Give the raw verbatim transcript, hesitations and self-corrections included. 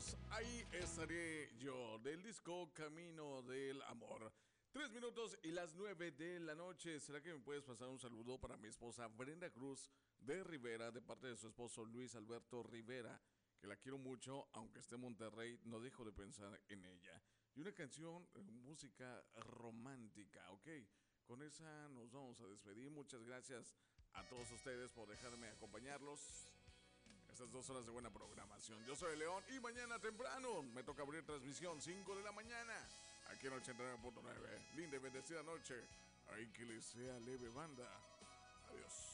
minutos, ahí estaré yo, del disco Camino del Amor. Tres minutos y las nueve de la noche. ¿Será que me puedes pasar un saludo para mi esposa Brenda Cruz de Rivera, de parte de su esposo Luis Alberto Rivera, que la quiero mucho, aunque esté en Monterrey, no dejo de pensar en ella? Y una canción, eh, música romántica, ¿ok? Con esa nos vamos a despedir. Muchas gracias a todos ustedes por dejarme acompañarlos estas dos horas de buena programación. Yo soy León y mañana temprano me toca abrir transmisión cinco de la mañana aquí en ochenta y nueve punto nueve. Linda y bendecida noche. Ahí que les sea leve, banda. Adiós.